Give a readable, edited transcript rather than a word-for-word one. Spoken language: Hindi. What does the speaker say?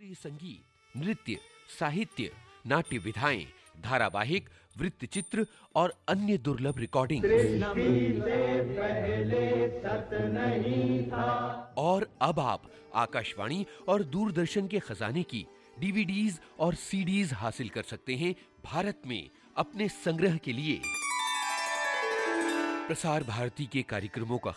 शास्त्रीय संगीत, नृत्य, साहित्य, नाट्य विधाएं, धारावाहिक, वृत्तचित्र और अन्य दुर्लभ रिकॉर्डिंग। और अब आप आकाशवाणी और दूरदर्शन के खजाने की डीवीडीज और सीडीज हासिल कर सकते हैं भारत में अपने संग्रह के लिए। प्रसार भारती के कार्यक्रमों का